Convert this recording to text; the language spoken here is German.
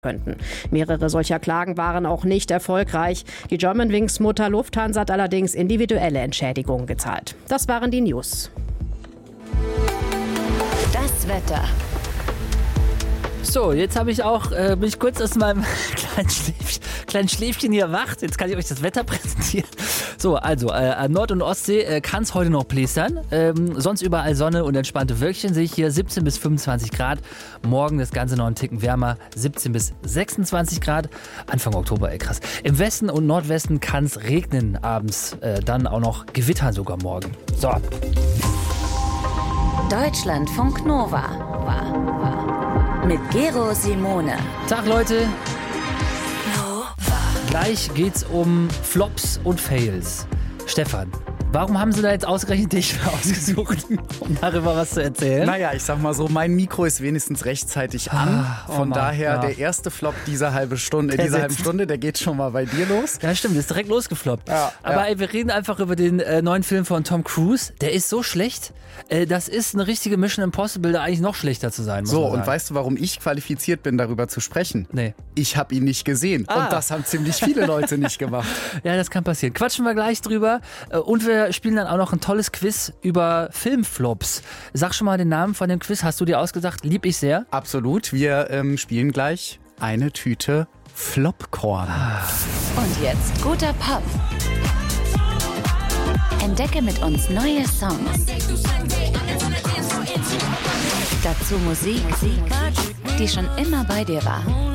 könnten. Mehrere solcher Klagen waren auch nicht erfolgreich. Die Germanwings-Mutter Lufthansa hat allerdings individuelle Entschädigungen gezahlt. Das waren die News. Das Wetter. So, jetzt habe ich auch, bin ich kurz aus meinem kleinen Schläfchen hier wach. Jetzt kann ich euch das Wetter präsentieren. So, also an Nord- und Ostsee kann es heute noch plästern. Sonst überall Sonne und entspannte Wölkchen sehe ich hier. 17 bis 25 Grad. Morgen das Ganze noch einen Ticken wärmer. 17 bis 26 Grad. Anfang Oktober, krass. Im Westen und Nordwesten kann es regnen abends. Dann auch noch gewittern sogar morgen. So. Deutschlandfunk Nova. Mit Gero Simone. Tag, Leute. Gleich geht's um Flops und Fails. Stefan, warum haben sie da jetzt ausgerechnet dich ausgesucht, um darüber was zu erzählen? Naja, ich sag mal so, mein Mikro ist wenigstens rechtzeitig an. Von daher, der erste Flop dieser halben Stunde, der geht schon mal bei dir los. Ja, stimmt, ist direkt losgefloppt. Ja, Aber ey, wir reden einfach über den neuen Film von Tom Cruise. Der ist so schlecht. Das ist eine richtige Mission Impossible, da eigentlich noch schlechter zu sein, muss man sagen. Und weißt du, warum ich qualifiziert bin, darüber zu sprechen? Nee. Ich habe ihn nicht gesehen. Und das haben ziemlich viele Leute nicht gemacht. Ja, das kann passieren. Quatschen wir gleich drüber. Und wir spielen dann auch noch ein tolles Quiz über Filmflops. Sag schon mal den Namen von dem Quiz. Hast du dir ausgedacht? Lieb ich sehr. Absolut. Wir spielen gleich eine Tüte Flopcorn. Und jetzt guter Pop. Entdecke mit uns neue Songs. Dazu Musik, die schon immer bei dir war.